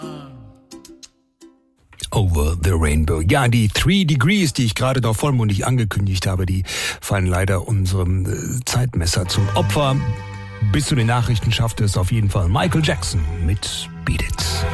Over the Rainbow. Ja, die 3 Degrees, die ich gerade noch vollmundig angekündigt habe, die fallen leider unserem Zeitmesser zum Opfer. Bis zu den Nachrichten schaffte es auf jeden Fall Michael Jackson mit Beat It.